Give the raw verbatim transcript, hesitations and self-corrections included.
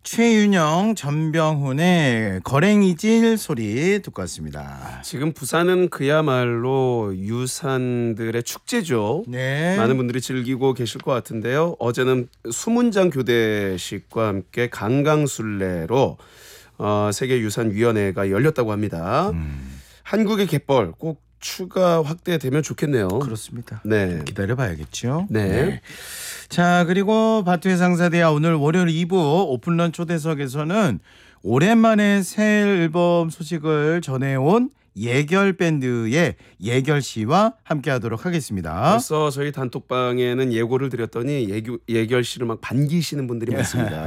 최윤영, 전병훈의 거랭이질 소리 듣고 왔습니다. 지금 부산은 그야말로 유산들의 축제죠. 네. 많은 분들이 즐기고 계실 것 같은데요. 어제는 수문장 교대식과 함께 강강술래로 어, 세계유산위원회가 열렸다고 합니다. 음. 한국의 갯벌 꼭 추가 확대되면 좋겠네요. 그렇습니다. 네. 기다려봐야겠죠. 네. 네. 자, 그리고 바투의 상사대야 오늘 월요일 이 부 오픈런 초대석에서는 오랜만에 새 앨범 소식을 전해온 예결 밴드의 예결 씨와 함께하도록 하겠습니다. 벌써 저희 단톡방에는 예고를 드렸더니 예규, 예결 씨를 막 반기시는 분들이 많습니다.